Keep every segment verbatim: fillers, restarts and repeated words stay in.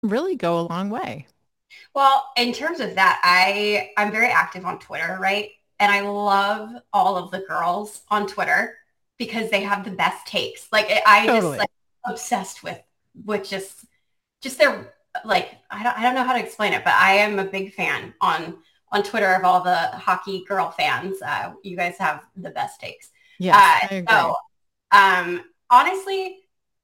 really go a long way. Well, in terms of that, I I'm very active on Twitter, right? And I love all of the girls on Twitter because they have the best takes. Like I just Totally. like obsessed with with just just their like I don't I don't know how to explain it, but I am a big fan on on Twitter of all the hockey girl fans. Uh, you guys have the best takes. Yes, Uh, I agree. so um, honestly,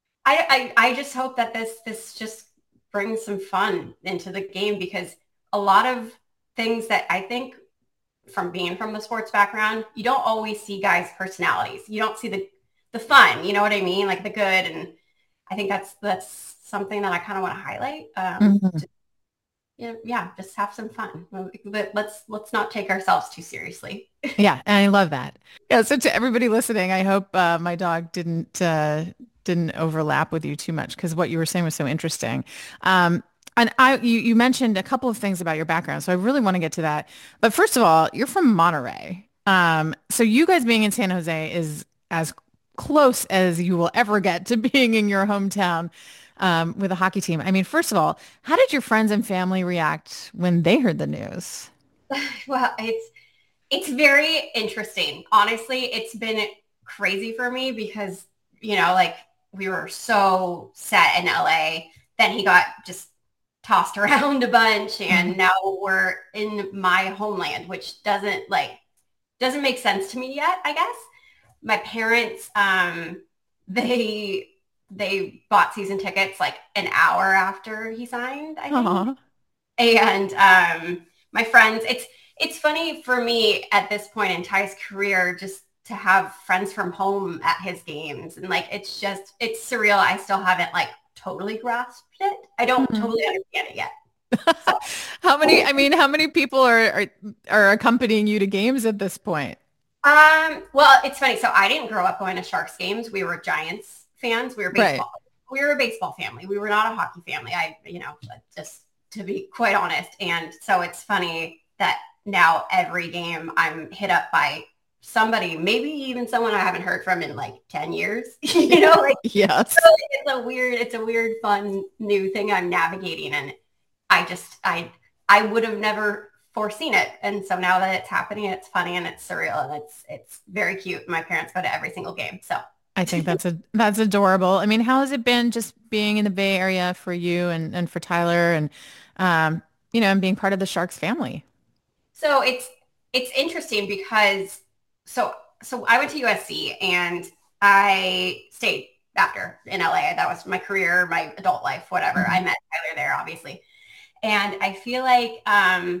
I, I I just hope that this this just brings some fun into the game because a lot of things that I think from being from the sports background, you don't always see guys' personalities. You don't see the the fun, you know what I mean? Like the good. And I think that's that's something that I kind of want to highlight. Um, Mhm. just, you know, yeah, just have some fun. But let's let's not take ourselves too seriously. Yeah, and I love that. Yeah, so to everybody listening, I hope uh, my dog didn't uh, didn't overlap with you too much because what you were saying was so interesting. Um, and I, you, you mentioned a couple of things about your background, so I really want to get to that. But first of all, you're from Monterey, um, so you guys being in San Jose is as close as you will ever get to being in your hometown um, with a hockey team. I mean, first of all, how did your friends and family react when they heard the news? Well, it's it's very interesting. Honestly, it's been crazy for me because, you know, like we were so set in L A. Then he got just tossed around a bunch and Mhm. now we're in my homeland, which doesn't like doesn't make sense to me yet, I guess. My parents, um, they they bought season tickets like an hour after he signed, I think. Aw. And um, my friends, it's it's funny for me at this point in Ty's career just to have friends from home at his games. And like it's just it's surreal. I still haven't like totally grasped it. I don't totally understand it yet. So How many, I mean, how many people are, are are accompanying you to games at this point? um well it's funny. So I didn't grow up going to Sharks games. We were Giants fans. We were Right. baseball. We were a baseball family. We were not a hockey family. I, you know, just to be quite honest. And so it's funny that now every game I'm hit up by somebody, maybe even someone I haven't heard from in like ten years. you know, like Yes. so it's a weird, it's a weird, fun new thing I'm navigating. And I just, I, I would have never foreseen it. And so now that it's happening, it's funny and it's surreal and it's, it's very cute. My parents go to every single game. So I think that's a that's adorable. I mean, how has it been just being in the Bay Area for you and and for Tyler and um, you know, and being part of the Sharks family? So it's it's interesting because so so I went to U S C and I stayed after in L A. That was my career, my adult life, whatever. I Mhm. met Tyler there, obviously, and I feel like um,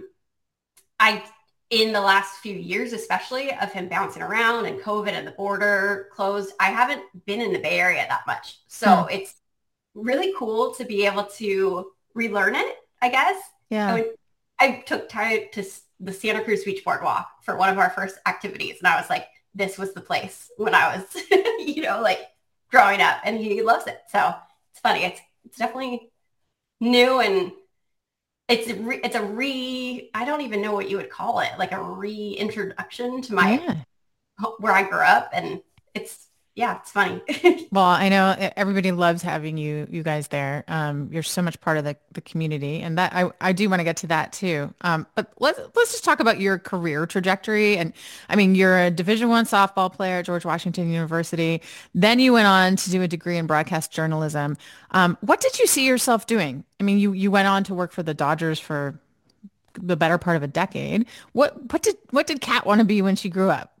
I in the last few years, especially of him bouncing around and COVID and the border closed, I haven't been in the Bay Area that much. So Hmm. it's really cool to be able to relearn it, I guess. I Yeah. went, I took Ty to the Santa Cruz Beach Boardwalk for one of our first activities. And I was like, this was the place when I was, you know, like growing up and he loves it. So it's funny. It's, it's definitely new and it's, re, it's a re, I don't even know what you would call it, like a reintroduction to my, Yeah. where I grew up. And it's, yeah, it's funny. Well, I know e- everybody loves having you you guys there. Um, you're so much part of the, the community, and that I, I do want to get to that too. Um, but let's let's just talk about your career trajectory. And I mean, you're a Division One softball player at George Washington University. Then you went on to do a degree in broadcast journalism. Um, what did you see yourself doing? I mean, you you went on to work for the Dodgers for the better part of a decade. What what did what did Kat want to be when she grew up?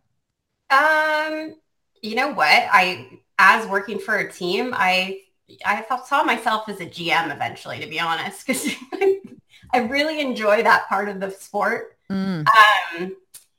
Um, you know what? I, as working for a team, I, I thought, saw myself as a G M eventually, to be honest, because I really enjoy that part of the sport. Mm, Um,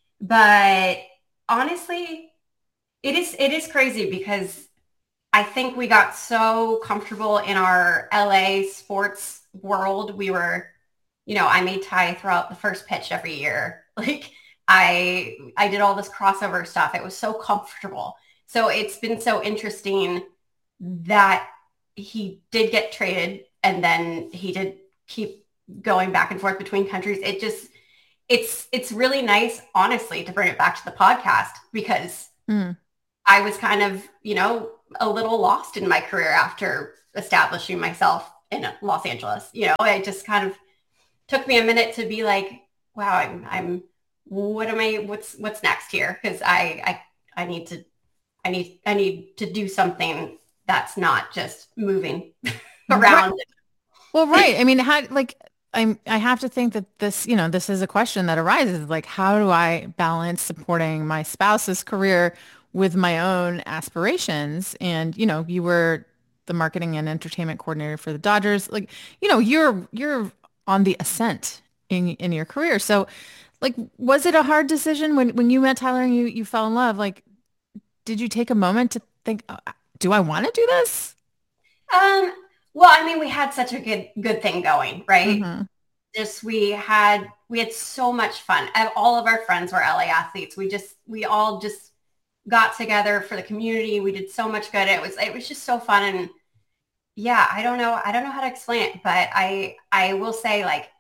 but honestly, it is, it is crazy because I think we got so comfortable in our L A sports world. We were, you know, I made Ty throw out the first pitch every year. Like I I did all this crossover stuff. It was so comfortable. So it's been so interesting that he did get traded and then he did keep going back and forth between countries. It just it's it's really nice, honestly, to bring it back to the podcast because mm, I was kind of, you know, a little lost in my career after establishing myself in Los Angeles. You know, it just kind of took me a minute to be like, wow, I'm, I'm, what am I, what's, what's next here? Cause I, I, I need to, I need, I need to do something that's not just moving Right. around. Well, right. I mean, how like I'm I have to think that this, you know, this is a question that arises like how do I balance supporting my spouse's career with my own aspirations? And, you know, you were the marketing and entertainment coordinator for the Dodgers. Like, you know, you're you're on the ascent in in your career. So, like was it a hard decision when when you met Tyler and you you fell in love? Like, did you take a moment to think, "Uh, do I want to do this?" Um, well, I mean, we had such a good, good thing going, right? Hmm. Just, we had, we had so much fun. And all of our friends were L A athletes. We just, we all just got together for the community. We did so much good. It was, it was just so fun. And yeah, I don't know. I don't know how to explain it, but I, I will say like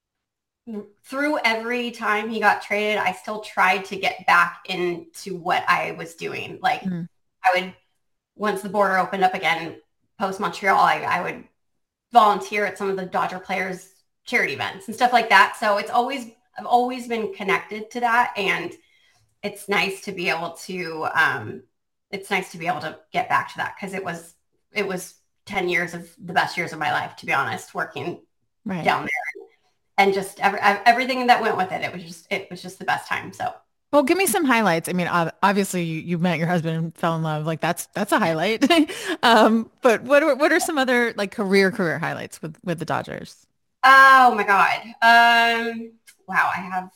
through every time he got traded, I still tried to get back into what I was doing. Like I would, once the border opened up again, post Montreal, I, I would volunteer at some of the Dodger players' charity events and stuff like that. So it's always, I've always been connected to that. And it's nice to be able to, um, it's nice to be able to get back to that because it was, it was ten years of the best years of my life, to be honest, working Right. down there and just every, everything that went with it. It was just, it was just the best time. So Well, give me some highlights. I mean, ob- obviously you, you met your husband and fell in love. Like that's that's a highlight. Um, but what are what are some other like career career highlights with with the Dodgers? oh my God. Um, wow, I have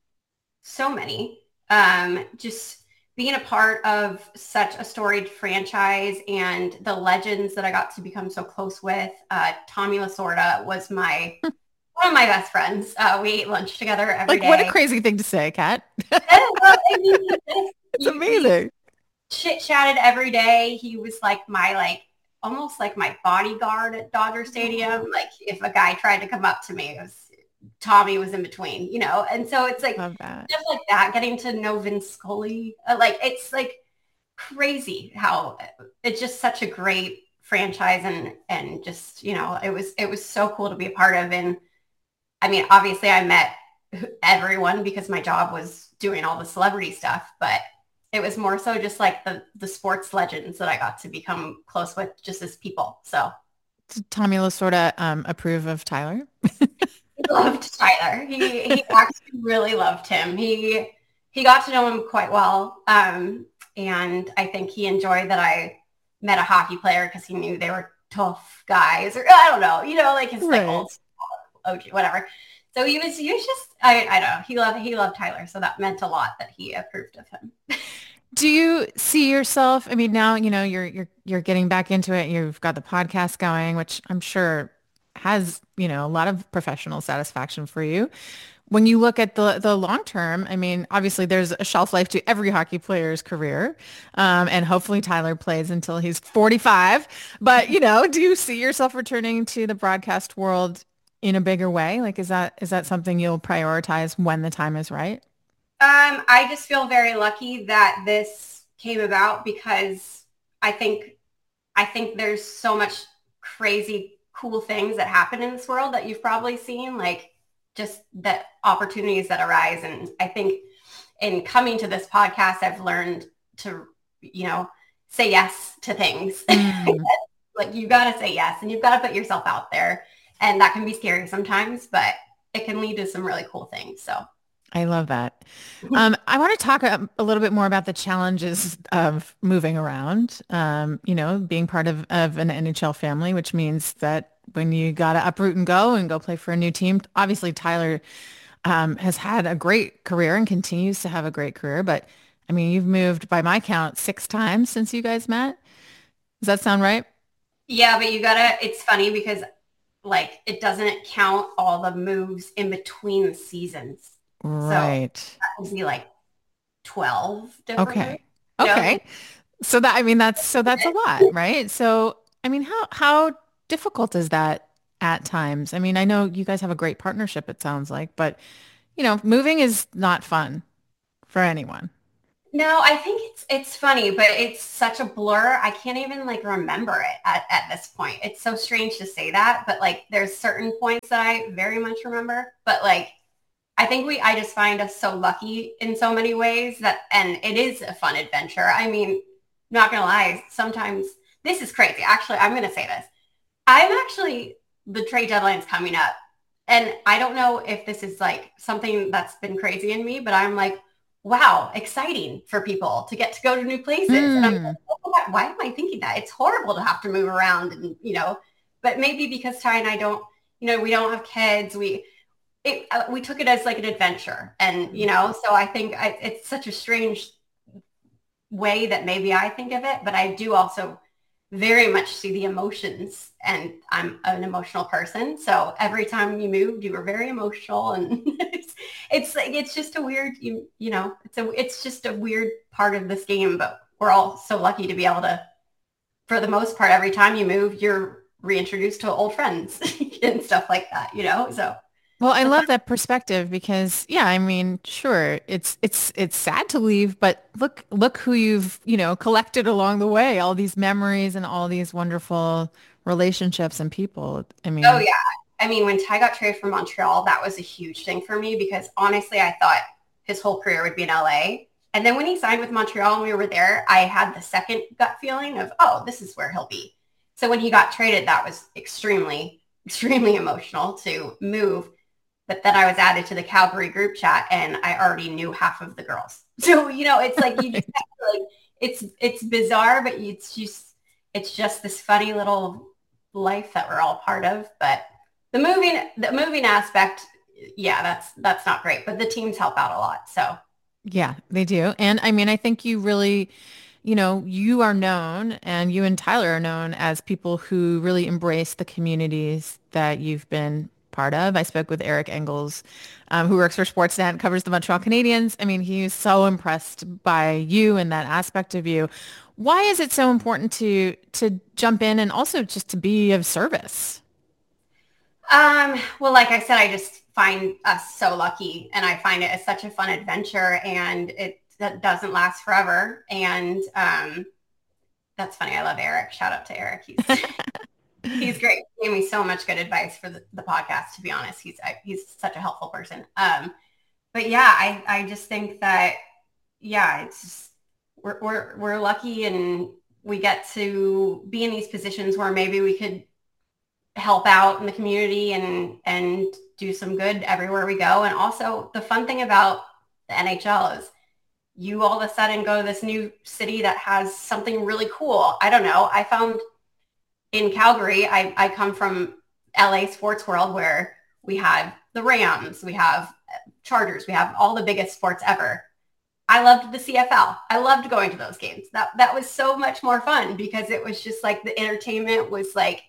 so many. Um, just being a part of such a storied franchise and the legends that I got to become so close with. Uh, Tommy Lasorda was my one of my best friends. Uh, we ate lunch together every Like what a day. crazy thing to say, Kat. And, well, I mean, It's you, we amazing. chit chatted every day. He was like my like almost like my bodyguard at Dodger Stadium. Like if a guy tried to come up to me, it was Tommy was in between, you know. And so it's like Love that. stuff like that. Getting to know Vince Scully, uh, like it's like crazy how it's just such a great franchise and and just you know it was it was so cool to be a part of. And I mean, obviously, I met everyone because my job was doing all the celebrity stuff, but it was more so just like the the sports legends that I got to become close with just as people. So Did Tommy Lasorda um approve of Tyler? he loved Tyler. He he actually really loved him. He he got to know him quite well. Um, and I think he enjoyed that I met a hockey player because he knew they were tough guys or I don't know, you know, like his like Right. old O G, whatever. So he was he was just I I don't know. He loved he loved Tyler. So that meant a lot that he approved of him. Do you see yourself? I mean, now, you know, you're you're you're getting back into it. You've got the podcast going, which I'm sure has, you know, a lot of professional satisfaction for you. When you look at the the long term, I mean, obviously there's a shelf life to every hockey player's career. Um, and hopefully Tyler plays until he's forty-five. But, you know, do you see yourself returning to the broadcast world in a bigger way? Like, is that is that something you'll prioritize when the time is right? Um, I just feel very lucky that this came about because I think I think there's so much crazy cool things that happen in this world that you've probably seen, like just the opportunities that arise. And I think in coming to this podcast, I've learned to, you know, say yes to things. Mm, Like you got to say yes and you've got to put yourself out there. And that can be scary sometimes, but it can lead to some really cool things. So I love that. Um, I want to talk a, a little bit more about the challenges of moving around. Um, you know, being part of, of an N H L family, which means that when you got to uproot and go and go play for a new team, obviously Tyler um, has had a great career and continues to have a great career. But I mean, you've moved by my count six times since you guys met. Does that sound right? yeah, but you gotta, it's funny because like it doesn't count all the moves in between the seasons. So Right. that would be like twelve different moves. Okay. You know, Okay. So that, I mean, that's, so that's a lot, right? So, I mean, how, how difficult is that at times? I mean, I know you guys have a great partnership, it sounds like, but, you know, moving is not fun for anyone. No, I think it's it's funny, but it's such a blur. I can't even like remember it at, at this point. It's so strange to say that, but like there's certain points that I very much remember. But like I think we I just find us so lucky in so many ways that and it is a fun adventure. I mean, not gonna lie, sometimes this is crazy. Actually, I'm gonna say this. I'm actually the trade deadline's coming up. And I don't know if this is like something that's been crazy in me, but I'm like, wow, exciting for people to get to go to new places. And I'm Mm. like, oh, why, why am I thinking that? It's horrible to have to move around and, you know, but maybe because Ty and I don't, you know, we don't have kids. We, it, uh, we took it as like an adventure and, you know, so I think I, it's such a strange way that maybe I think of it, but I do also very much see the emotions and I'm an emotional person. So every time you moved, you were very emotional and it's, it's like, it's just a weird, you, you know, it's a, it's just a weird part of this game, but we're all so lucky to be able to, for the most part, every time you move, you're reintroduced to old friends and stuff like that, you know? So Well, I it's a fun, love that perspective because yeah, I mean, sure, it's it's it's sad to leave, but look look who you've, you know, collected along the way, all these memories and all these wonderful relationships and people. I oh mean, yeah. I mean, when Ty got traded from Montreal, that was a huge thing for me because honestly, I thought his whole career would be in L A. And then when he signed with Montreal and we were there, I had the second gut feeling of, oh, this is where he'll be. So when he got traded, that was extremely, extremely emotional to move. But then I was added to the Calgary group chat and I already knew half of the girls. So, you know, it's like you just have to like it's it's bizarre, but it's just it's just this funny little life that we're all part of. But the moving the moving aspect, yeah, that's that's not great. But the teams help out a lot. So yeah, they do. And I mean, I think you really, you know, you are known and you and Tyler are known as people who really embrace the communities that you've been part of. I spoke with Eric Engels, um, who works for Sportsnet and covers the Montreal Canadiens. I mean, he was so impressed by you and that aspect of you. Why is it so important to to jump in and also just to be of service? um, well, like I said, I just find us so lucky and I find it as such a fun adventure and it that doesn't last forever. And um that's funny. I love Eric. Shout out to Eric. He's he's great. He gave me so much good advice for the, the podcast. To be honest, he's I, he's such a helpful person. Um, but yeah, I I just think that yeah, it's just, we're we're we're lucky and we get to be in these positions where maybe we could help out in the community and and do some good everywhere we go. And also the fun thing about the N H L is you all of a sudden go to this new city that has something really cool. I don't know. I found in Calgary, I, I come from L A sports world where we have the Rams, we have Chargers, we have all the biggest sports ever. I loved the C F L. I loved going to those games. That that was so much more fun because it was just like the entertainment was like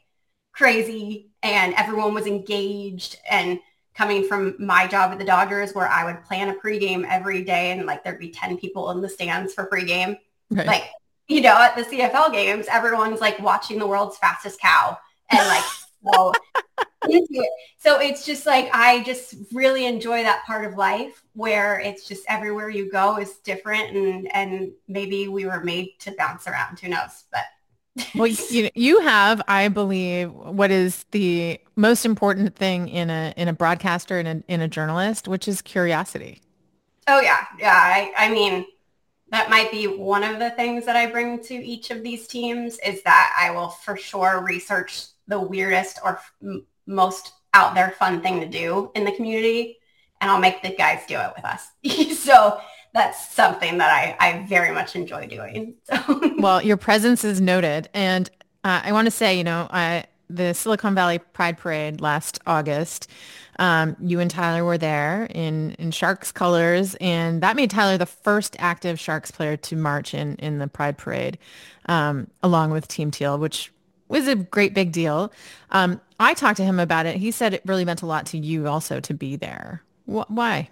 crazy and everyone was engaged and coming from my job at the Dodgers where I would plan a pregame every day and like there'd be ten people in the stands for pregame. Right. Like, you know, at the C F L games, everyone's like watching the world's fastest cow and like, so into it. So it's just like, I just really enjoy that part of life where it's just everywhere you go is different and, and maybe we were made to bounce around. Who knows? But Well, you you have, I believe, what is the most important thing in a in a broadcaster and in a, in a journalist, which is curiosity. oh yeah, yeah. I, I mean, that might be one of the things that I bring to each of these teams is that I will for sure research the weirdest or f- most out there fun thing to do in the community, and I'll make the guys do it with us. So that's something that I, I very much enjoy doing. So Well, your presence is noted, and uh, I want to say, you know, I, the Silicon Valley Pride Parade last August, um, you and Tyler were there in in Sharks colors, and that made Tyler the first active Sharks player to march in in the Pride Parade, um, along with Team Teal, which was a great big deal. Um, I talked to him about it. He said it really meant a lot to you also to be there. Wh- why?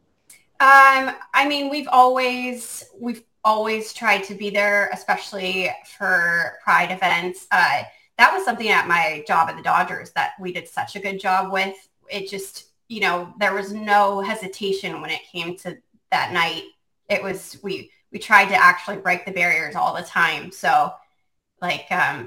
Um, I mean, we've always we've always tried to be there, especially for Pride events. Uh, that was something at my job at the Dodgers that we did such a good job with. It just, you know, there was no hesitation when it came to that night. It was we we tried to actually break the barriers all the time. So like, um,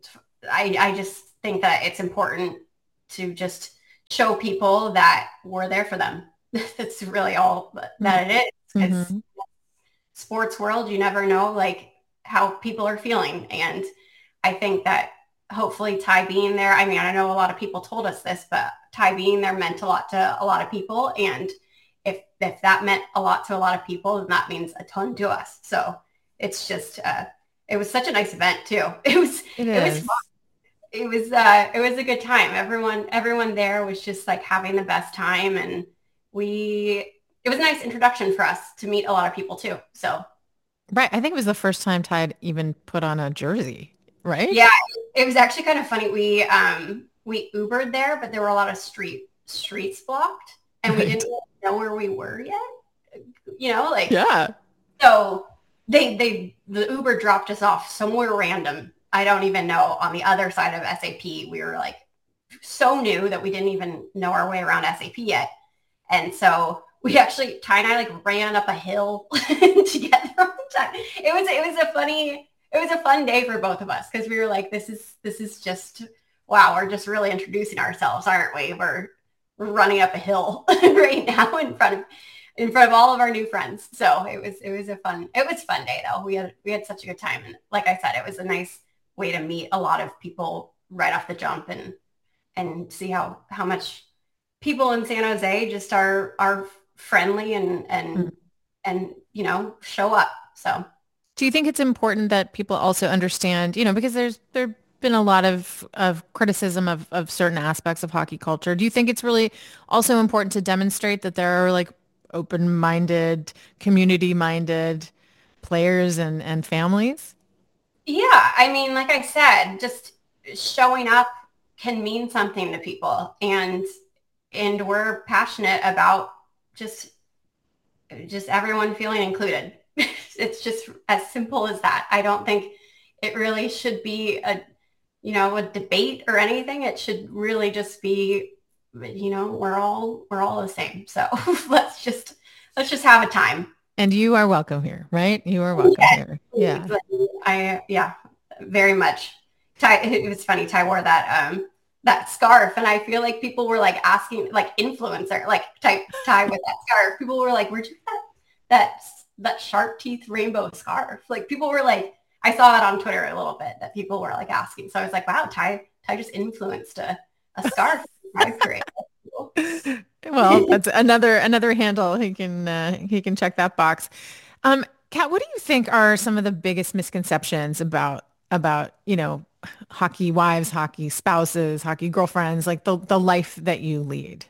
I, I just think that it's important to just show people that we're there for them. That's really all that it is. Because Mm-hmm. sports world, you never know like how people are feeling. And I think that hopefully Ty being there, I mean, I know a lot of people told us this, but Ty being there meant a lot to a lot of people. And if if that meant a lot to a lot of people, then that means a ton to us. So it's just uh it was such a nice event too. It was It it was fun. is. It was uh it was a good time. Everyone everyone there was just like having the best time, and we it was a nice introduction for us to meet a lot of people too. So Right. I think it was the first time Tide even put on a jersey, right? yeah, it was actually kind of funny. We um we Ubered there, but there were a lot of street streets blocked, and we Right. didn't know where we were yet. You know, like Yeah. so they they the Uber dropped us off somewhere random. I don't even know, on the other side of S A P. We were like so new that we didn't even know our way around S A P yet. And so we actually, Ty and I like ran up a hill together. It was, it was a funny, it was a fun day for both of us, because we were like, this is, this is just, wow, we're just really introducing ourselves, aren't we? We're, we're running up a hill right now in front of, in front of all of our new friends. So it was, it was a fun, it was a fun day though. We had, we had such a good time. And like I said, it was a nice way to meet a lot of people right off the jump, and, and see how, how much people in San Jose just are, are friendly and, Mm. and, and, you know, show up. So Do you think it's important that people also understand, you know, because there's there've been a lot of of criticism of of certain aspects of hockey culture. Do you think it's really also important to demonstrate that there are like open-minded, community-minded players and and families? yeah, I mean, like I said, just showing up can mean something to people, and, and we're passionate about just, just everyone feeling included. It's just as simple as that. I don't think it really should be a, you know, a debate or anything. It should really just be, you know, we're all, we're all the same. So let's just, let's just have a time. And you are welcome here, right? You are welcome here. Yeah. I, yeah, very much. Ty, it was funny. Ty wore that, um, that scarf, and I feel like people were like asking, like influencer, like type Ty with that scarf. People were like, "Where'd you get that that that shark teeth rainbow scarf?" Like people were like, I saw it on Twitter a little bit that people were like asking. So I was like, "Wow, Ty, Ty just influenced a, a scarf." I was great. Well, that's another another handle. He can uh, he can check that box. Um, Kat, what do you think are some of the biggest misconceptions about about, you know, hockey wives, hockey spouses, hockey girlfriends, like the the life that you lead?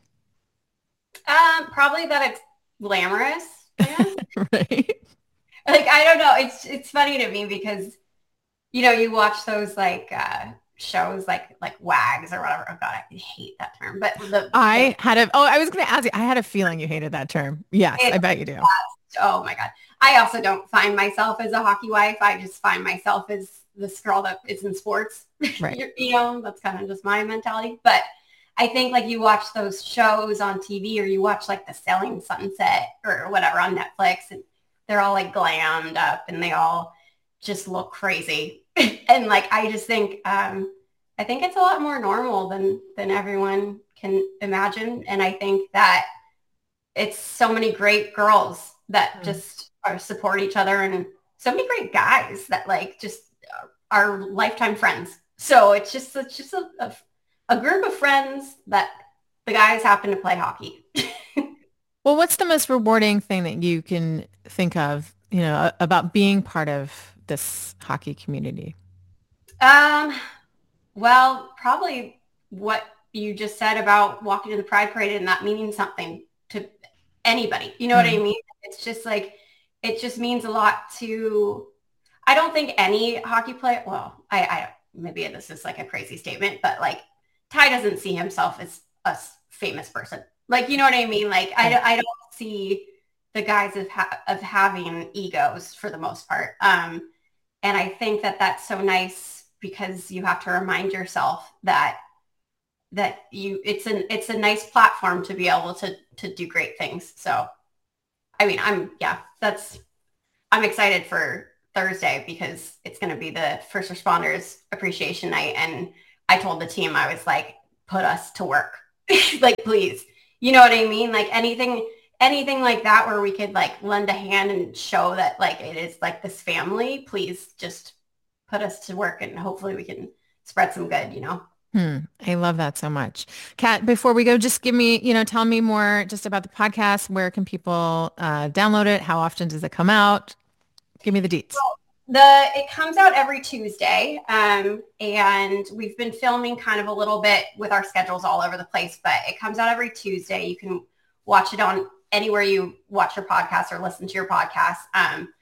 Um, probably that it's glamorous. Yeah. Right? Like I don't know. It's it's funny to me because, you know, you watch those like uh, shows like like WAGs or whatever. Oh God, I hate that term. But the, the I had a oh, I was going to ask you. I had a feeling you hated that term. Yes, it, I bet you do. oh my God. I also don't find myself as a hockey wife. I just find myself as this girl that is in sports. Right. You know, that's kind of just my mentality. But I think like you watch those shows on T V, or you watch like the Selling Sunset or whatever on Netflix, and they're all like glammed up and they all just look crazy. And like, I just think, um, I think it's a lot more normal than, than everyone can imagine. And I think that it's so many great girls that Mm. just are support each other, and so many great guys that like just are lifetime friends. So it's just, it's just a, a, a group of friends that the guys happen to play hockey. Well, what's the most rewarding thing that you can think of, you know, a- about being part of this hockey community? Um, well, probably what you just said about walking to the Pride Parade and not meaning something to anybody. You know what I Mm. mean? It's just like, it just means a lot to, I don't think any hockey player, well, I, I maybe this is like a crazy statement, but like Ty doesn't see himself as a famous person. Like, you know what I mean? Like, I, Right. I don't see the guys of, ha- of having egos for the most part. Um, and I think that that's so nice, because you have to remind yourself that that you it's an it's a nice platform to be able to to do great things. So I mean, I'm yeah, that's I'm excited for Thursday because it's going to be the first responders appreciation night. And I told the team, I was like, put us to work. Like, please, you know what I mean? Like anything, anything like that where we could like lend a hand and show that like it is like this family, please just put us to work and hopefully we can spread some good, you know? Hmm. I love that so much. Kat, before we go, just give me, you know, tell me more just about the podcast. Where can people uh, download it? How often does it come out? Give me the deets. Well, the it comes out every Tuesday, um, and we've been filming kind of a little bit with our schedules all over the place, but it comes out every Tuesday. You can watch it on anywhere you watch your podcast or listen to your podcast. Um,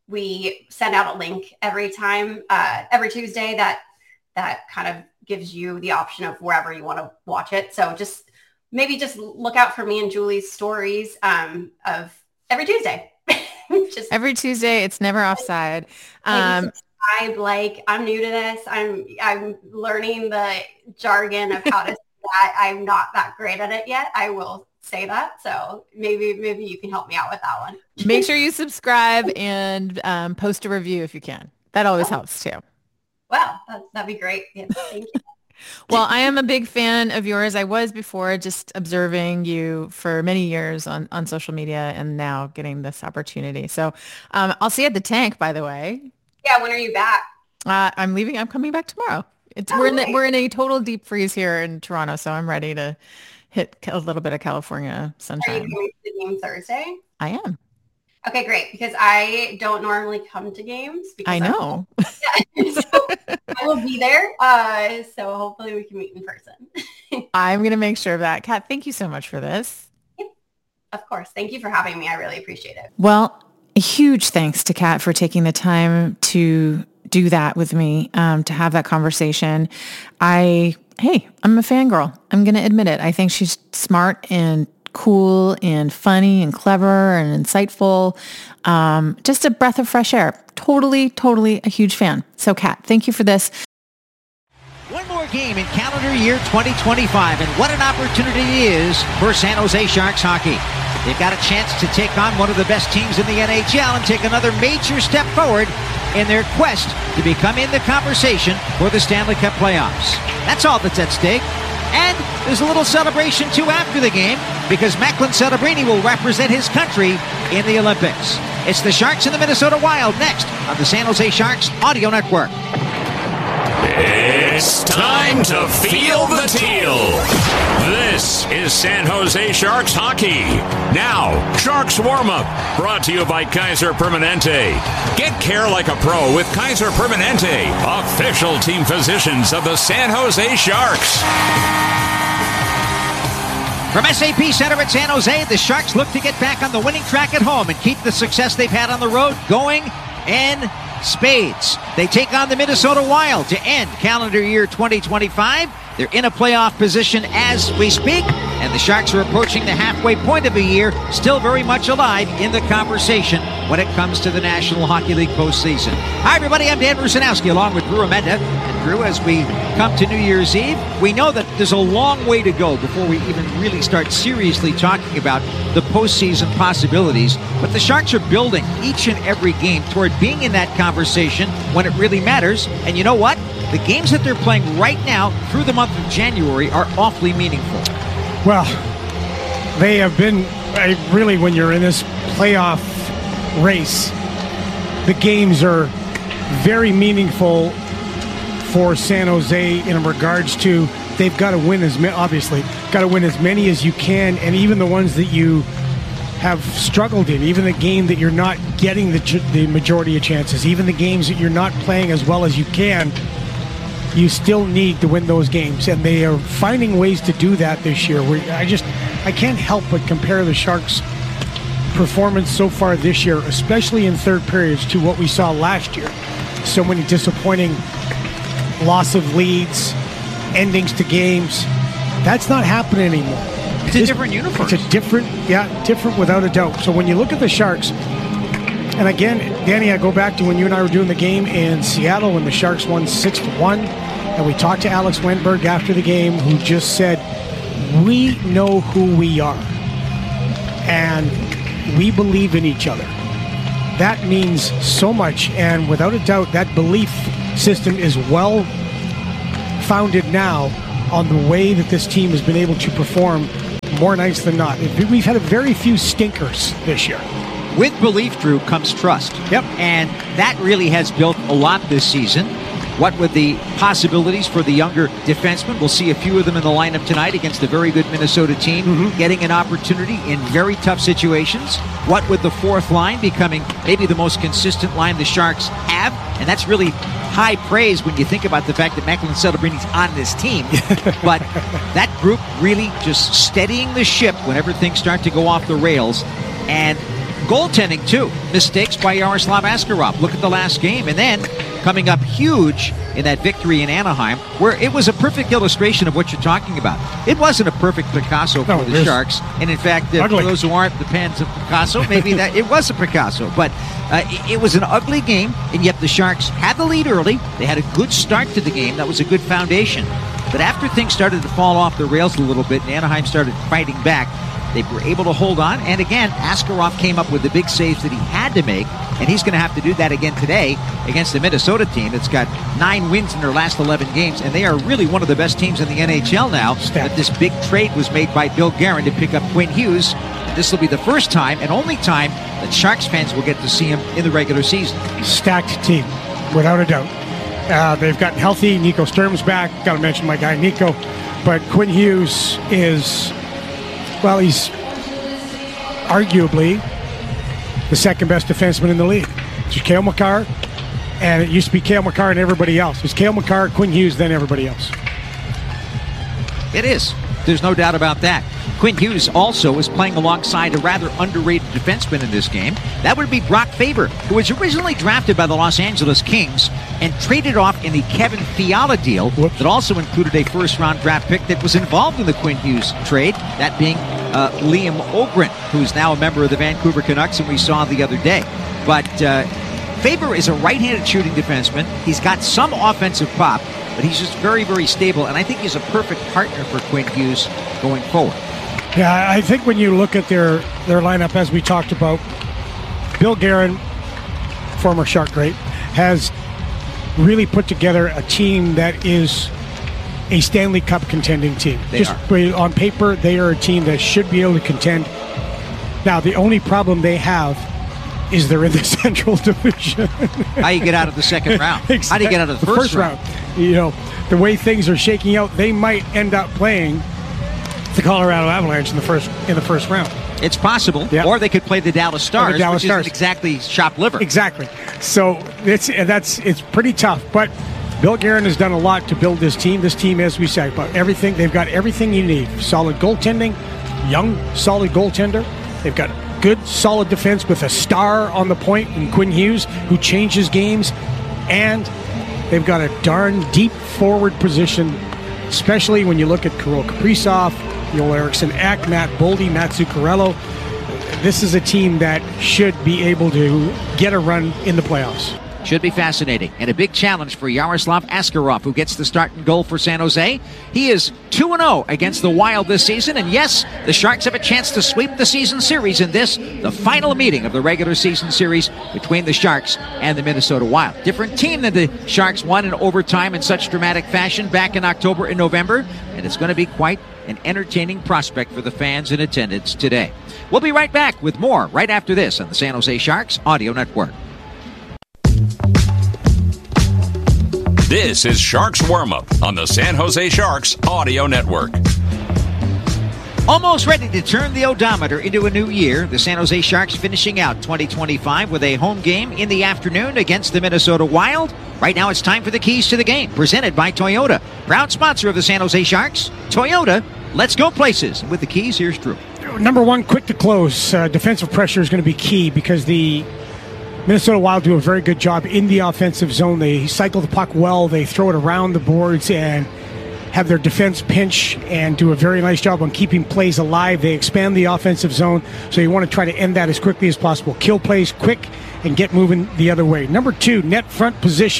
we send out a link every time, uh, every Tuesday that that kind of gives you the option of wherever you want to watch it. So just maybe just look out for me and Julie's stories um, of every Tuesday. Just every Tuesday. It's never offside. Um, subscribe, like, I'm new to this. I'm I'm learning the jargon of how to say that. I'm not that great at it yet. I will say that. So maybe maybe you can help me out with that one. Make sure you subscribe and um, post a review if you can. That always oh. helps too. Wow, that, that'd be great. Yeah, thank you. Well, I am a big fan of yours. I was before, just observing you for many years on, on social media and now getting this opportunity. So um, I'll see you at the Tank, by the way. Yeah, when are you back? Uh, I'm leaving. I'm coming back tomorrow. It's oh, we're in the, we're in a total deep freeze here in Toronto, so I'm ready to hit a little bit of California sunshine. Are you going to the game Thursday? I am. Okay, great. Because I don't normally come to games. Because I know. Yeah, so I will be there. Uh, so hopefully we can meet in person. I'm going to make sure of that. Kat, thank you so much for this. Yep. Of course. Thank you for having me. I really appreciate it. Well, a huge thanks to Kat for taking the time to do that with me, um, to have that conversation. I, hey, I'm a fangirl. I'm going to admit it. I think she's smart and cool and funny and clever and insightful. Um, just a breath of fresh air. Totally, totally a huge fan. So Kat, thank you for this. One more game in calendar year twenty twenty-five, and what an opportunity it is for San Jose Sharks hockey. They've got a chance to take on one of the best teams in the N H L and take another major step forward in their quest to become in the conversation for the Stanley Cup playoffs. That's all that's at stake. And there's a little celebration, too, after the game, because Macklin Celebrini will represent his country in the Olympics. It's the Sharks and the Minnesota Wild next on the San Jose Sharks Audio Network. It's time to feel the teal. This is San Jose Sharks hockey. Now, Sharks warm-up, brought to you by Kaiser Permanente. Get care like a pro with Kaiser Permanente, official team physicians of the San Jose Sharks. From S A P Center at San Jose, the Sharks look to get back on the winning track at home and keep the success they've had on the road going in spades. They take on the Minnesota Wild to end calendar year twenty twenty-five. They're in a playoff position as we speak, and the Sharks are approaching the halfway point of the year, still very much alive in the conversation when it comes to the National Hockey League postseason. Hi, everybody. I'm Dan Rusanowski along with Drew Amenda. And Drew, as we come to New Year's Eve, we know that there's a long way to go before we even really start seriously talking about the postseason possibilities. But the Sharks are building each and every game toward being in that conversation when it really matters. And you know what? The games that they're playing right now through the month of January are awfully meaningful. Well, they have been, really, when you're in this playoff race, the games are very meaningful for San Jose in regards to they've got to win as many, obviously, got to win as many as you can, and even the ones that you have struggled in, even the game that you're not getting the, the majority of chances, even the games that you're not playing as well as you can, you still need to win those games, and they are finding ways to do that this year. We, I just, I can't help but compare the Sharks' performance so far this year, especially in third periods, to what we saw last year. So many disappointing loss of leads, endings to games. That's not happening anymore. It's this, a different universe. It's a different, yeah, different without a doubt. So when you look at the Sharks, and again, Danny, I go back to when you and I were doing the game in Seattle when the Sharks won six to one, and we talked to Alex Wennberg after the game, who just said, we know who we are, and we believe in each other. that means so much. And without a doubt, that belief system is well founded now on the way that this team has been able to perform more nights than not. We've had a very few stinkers this year. With belief, Drew, comes trust. Yep. And that really has built a lot this season. What with the possibilities for the younger defensemen? We'll see a few of them in the lineup tonight against a very good Minnesota team, mm-hmm. getting an opportunity in very tough situations. What with the fourth line becoming maybe the most consistent line the Sharks have, and that's really high praise when you think about the fact that Macklin Celebrini is on this team. But that group really just steadying the ship whenever things start to go off the rails. And goaltending, too. Mistakes by Yaroslav Askarov. Look at the last game. And then coming up huge in that victory in Anaheim, where it was a perfect illustration of what you're talking about. It wasn't a perfect Picasso for no, the Sharks. And in fact, uh, for those who aren't the fans of Picasso, maybe that it was a Picasso. But uh, it, it was an ugly game, and yet the Sharks had the lead early. They had a good start to the game. That was a good foundation. But after things started to fall off the rails a little bit, and Anaheim started fighting back, they were able to hold on. And again, Askarov came up with the big saves that he had to make, and he's going to have to do that again today against the Minnesota team that's got nine wins in their last eleven games, and they are really one of the best teams in the N H L now. Stacked. That this big trade was made by Bill Guerin to pick up Quinn Hughes. This will be the first time and only time that Sharks fans will get to see him in the regular season. Stacked team, without a doubt. Uh, they've gotten healthy. Nico Sturm's back. Got to mention my guy Nico. But Quinn Hughes is, well, he's arguably the second best defenseman in the league. It's Cale Makar, and it used to be Cale Makar and everybody else. It's Cale Makar, Quinn Hughes, then everybody else. It is. There's no doubt about that. Quinn Hughes also is playing alongside a rather underrated defenseman in this game. That would be Brock Faber, who was originally drafted by the Los Angeles Kings and traded off in the Kevin Fiala deal. Whoops. That also included a first-round draft pick that was involved in the Quinn Hughes trade, that being uh, Liam Ogren, who is now a member of the Vancouver Canucks, and we saw the other day. But uh, Faber is a right-handed shooting defenseman. He's got some offensive pop, but he's just very, very stable, and I think he's a perfect partner for Quinn Hughes going forward. Yeah, I think when you look at their, their lineup, as we talked about, Bill Guerin, former Shark great, has really put together a team that is a Stanley Cup contending team. They Just are. On paper, they are a team that should be able to contend. Now, the only problem they have is they're in the Central Division. How you get out of the second round? Exactly. How do you get out of the, the first, first round? round? You know, the way things are shaking out, they might end up playing the Colorado Avalanche in the first in the first round. It's possible. Yep. Or they could play the Dallas Stars, the Dallas which Stars. isn't exactly shop liver. Exactly. So it's that's it's pretty tough. But Bill Guerin has done a lot to build this team. This team, as we said, about everything. They've got everything you need. Solid goaltending, young, solid goaltender. They've got good, solid defense with a star on the point in Quinn Hughes, who changes games. And they've got a darn deep forward position, especially when you look at Kirill Kaprizov, Joel Eriksson Ek, Matt Boldy, Matt Zuccarello. This is a team that should be able to get a run in the playoffs. Should be fascinating. And a big challenge for Yaroslav Askarov, who gets the start and goal for San Jose. He is two and oh against the Wild this season. And yes, the Sharks have a chance to sweep the season series in this, the final meeting of the regular season series between the Sharks and the Minnesota Wild. Different team than the Sharks won in overtime in such dramatic fashion back in October and November. And it's going to be quite an entertaining prospect for the fans in attendance today. We'll be right back with more right after this on the San Jose Sharks Audio Network. This is Sharks Warm-Up on the San Jose Sharks Audio Network. Almost ready to turn the odometer into a new year, the San Jose Sharks finishing out twenty twenty-five with a home game in the afternoon against the Minnesota Wild. Right now it's time for the keys to the game, presented by Toyota. Proud sponsor of the San Jose Sharks, Toyota. Let's go places. With the keys, here's Drew. Number one, quick to close. Uh, defensive pressure is going to be key because the Minnesota Wild do a very good job in the offensive zone. They cycle the puck well. They throw it around the boards and have their defense pinch and do a very nice job on keeping plays alive. They expand the offensive zone, so you want to try to end that as quickly as possible. Kill plays quick and get moving the other way. Number two, net front position.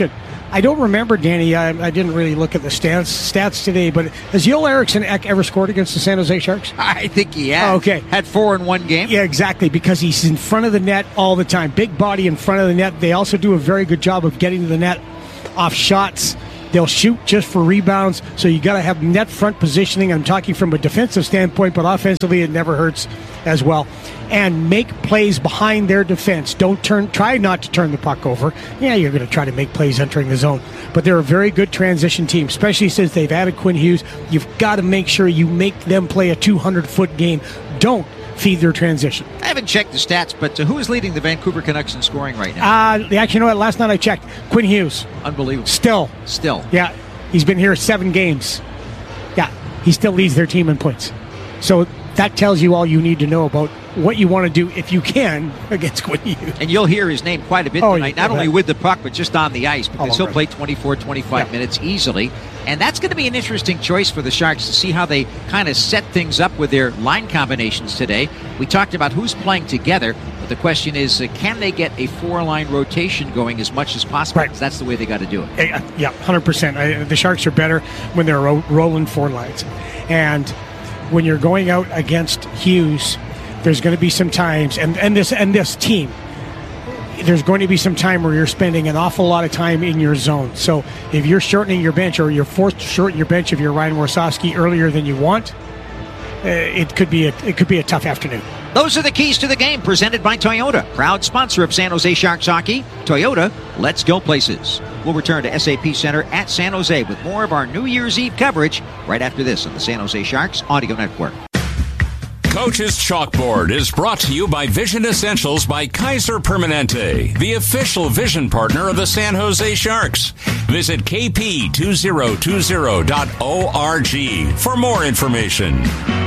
I don't remember, Danny. I, I didn't really look at the stats, stats today, but has Joel Eriksson Ek ever scored against the San Jose Sharks? I think he has. Oh, okay. Had four in one game. Yeah, exactly, because he's in front of the net all the time. Big body in front of the net. They also do a very good job of getting to the net off shots. They'll shoot just for rebounds, so you got to have net front positioning. I'm talking from a defensive standpoint, but offensively it never hurts as well. And make plays behind their defense. Don't turn. Try not to turn the puck over. Yeah, you're going to try to make plays entering the zone, but they're a very good transition team, especially since they've added Quinn Hughes. You've got to make sure you make them play a two hundred foot game. Don't feed their transition. I haven't checked the stats, but uh, who is leading the Vancouver Canucks in scoring right now? Uh, actually, you know what? Last night I checked. Quinn Hughes. Unbelievable. Still. Still. Yeah. He's been here seven games. Yeah. He still leads their team in points. So that tells you all you need to know about what you want to do, if you can, against Quinn Hughes. And you'll hear his name quite a bit oh, tonight, yeah, not only right. with the puck, but just on the ice, because oh, he'll right. play twenty-four, twenty-five yeah. minutes easily. And that's going to be an interesting choice for the Sharks to see how they kind of set things up with their line combinations today. We talked about who's playing together, but the question is, uh, can they get a four-line rotation going as much as possible? Right. Because that's the way they got to do it. Yeah, one hundred percent. I, the Sharks are better when they're ro- rolling four lines. And when you're going out against Hughes, there's going to be some times, and, and this and this team, there's going to be some time where you're spending an awful lot of time in your zone. So if you're shortening your bench, or you're forced to shorten your bench if you're Ryan Warsawski earlier than you want, uh, it could be a it could be a tough afternoon. Those are the keys to the game, presented by Toyota, proud sponsor of San Jose Sharks hockey. Toyota, let's go places. We'll return to S A P Center at San Jose with more of our New Year's Eve coverage right after this on the San Jose Sharks Audio Network. Coach's Chalkboard is brought to you by Vision Essentials by Kaiser Permanente, the official vision partner of the San Jose Sharks. Visit k p two thousand twenty dot org for more information.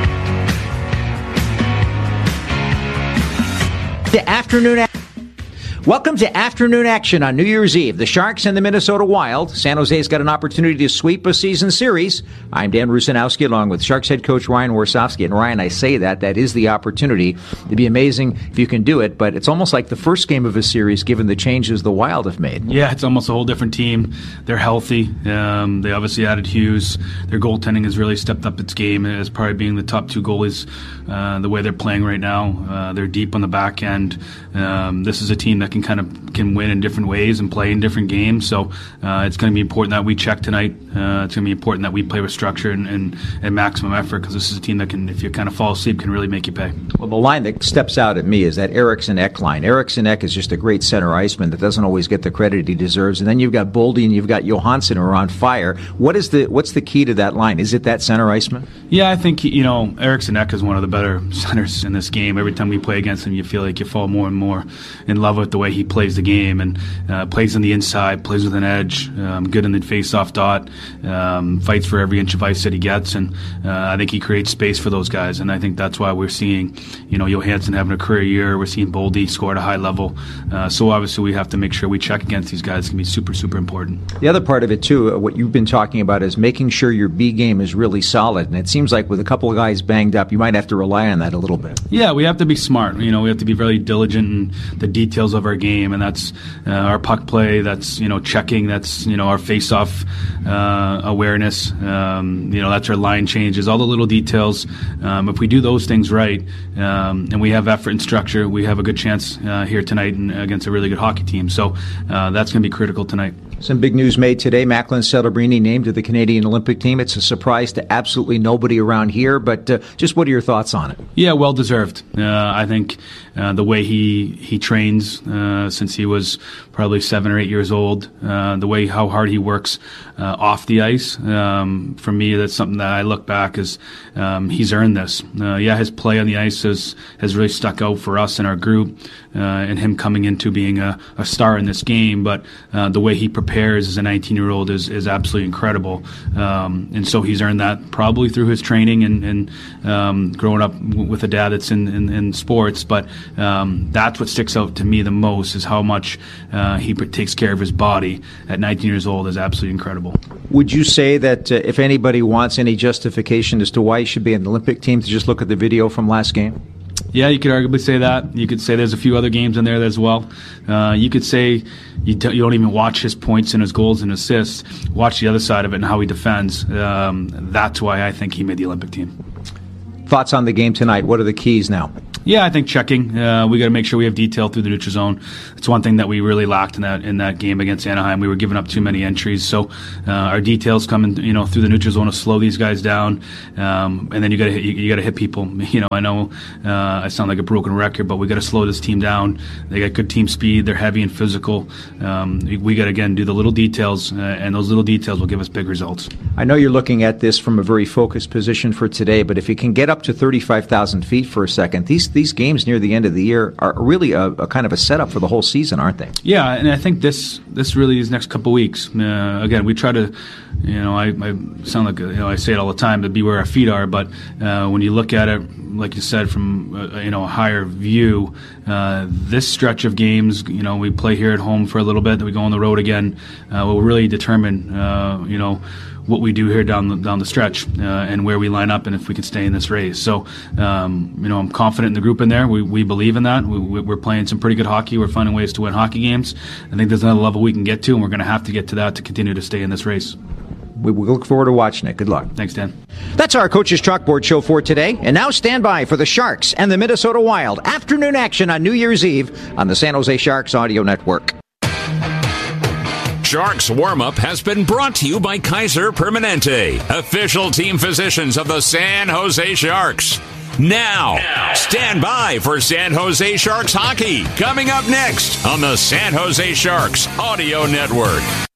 The afternoon. Welcome to afternoon action on New Year's Eve. The Sharks and the Minnesota Wild. San Jose's got an opportunity to sweep a season series. I'm Dan Rusanowski along with Sharks head coach Ryan Warsawski. And Ryan, I say that, that is the opportunity. It'd be amazing if you can do it, but it's almost like the first game of a series given the changes the Wild have made. Yeah, it's almost a whole different team. They're healthy. Um, they obviously added Hughes. Their goaltending has really stepped up its game as probably being the top two goalies uh, the way they're playing right now. Uh, they're deep on the back end. Um, this is a team that can kind of can win in different ways and play in different games. So uh, it's going to be important that we check tonight. Uh, it's going to be important that we play with structure and, and, and maximum effort, because this is a team that can, if you kind of fall asleep, can really make you pay. Well, the line that steps out at me is that Eriksson Ek line. Eriksson Ek is just a great center iceman that doesn't always get the credit he deserves. And then you've got Boldy and you've got Johansson who are on fire. What is the what's the key to that line? Is it that center iceman? Yeah, I think, you know, Eriksson Ek is one of the better centers in this game. Every time we play against him, you feel like you fall more and more in love with the way he plays the game, and uh, plays on the inside, plays with an edge, um, good in the face-off dot, um, fights for every inch of ice that he gets, and uh, I think he creates space for those guys, and I think that's why we're seeing, you know, Johansson having a career year. We're seeing Boldy score at a high level. Uh, so obviously we have to make sure we check against these guys. It's going to be super, super important. The other part of it, too, uh, what you've been talking about is making sure your B game is really solid, and it seems like with a couple of guys banged up, you might have to rely on that a little bit. Yeah, we have to be smart. You know, we have to be very diligent in the details of our game, and that's uh, our puck play, that's, you know, checking, that's, you know, our face-off uh, awareness, um, you know, that's our line changes, all the little details. Um, if we do those things right, um, and we have effort and structure, we have a good chance uh, here tonight and against a really good hockey team. So uh, that's going to be critical tonight. Some big news made today. Macklin Celebrini named to the Canadian Olympic team. It's a surprise to absolutely nobody around here, but uh, just what are your thoughts on it? Yeah, well deserved. Uh, I think uh, the way he he trains uh, since he was probably seven or eight years old, uh, the way how hard he works uh, off the ice, um, for me, that's something that I look back as um, he's earned this. Uh, yeah, his play on the ice has, has really stuck out for us in our group, uh, and him coming into being a, a star in this game, but uh, the way he prepares as a nineteen-year-old is, is absolutely incredible. Um, and so he's earned that probably through his training and, and um, growing up w- with a dad that's in, in, in sports. But um, that's what sticks out to me the most, is how much uh, he takes care of his body at nineteen years old is absolutely incredible. Would you say that uh, if anybody wants any justification as to why he should be in the Olympic team, to just look at the video from last game? Yeah, you could arguably say that. You could say there's a few other games in there as well. Uh, you could say you, do, you don't even watch his points and his goals and assists. Watch the other side of it and how he defends. Um, that's why I think he made the Olympic team. Thoughts on the game tonight? What are the keys now? Yeah, I think checking. Uh, we got to make sure we have detail through the neutral zone. It's one thing that we really lacked in that in that game against Anaheim. We were giving up too many entries. So uh, our details coming, you know, through the neutral zone to slow these guys down, um, and then you got to you, you got to hit people. You know, I know uh, I sound like a broken record, but we got to slow this team down. They got good team speed. They're heavy and physical. Um, we, we got to again do the little details, uh, and those little details will give us big results. I know you're looking at this from a very focused position for today, but if you can get up to thirty-five thousand feet for a second, these these games near the end of the year are really a, a kind of a setup for the whole season, aren't they? Yeah, and I think this this really these next couple weeks. Uh, again, we try to, you know, I, I sound like, you know, I say it all the time, to be where our feet are. But uh, when you look at it, like you said, from uh, you know a higher view, uh, this stretch of games, you know, we play here at home for a little bit, then we go on the road again. Uh, will really determine, uh, you know. what we do here down the, down the stretch uh, and where we line up and if we can stay in this race. So, um, you know, I'm confident in the group in there. We, we believe in that. We, we're playing some pretty good hockey. We're finding ways to win hockey games. I think there's another level we can get to, and we're going to have to get to that to continue to stay in this race. We we look forward to watching it. Good luck. Thanks, Dan. That's our Coach's Chalkboard show for today. And now stand by for the Sharks and the Minnesota Wild. Afternoon action on New Year's Eve on the San Jose Sharks Audio Network. Sharks Warm-Up has been brought to you by Kaiser Permanente, official team physicians of the San Jose Sharks. Now, now, stand by for San Jose Sharks hockey, coming up next on the San Jose Sharks Audio Network.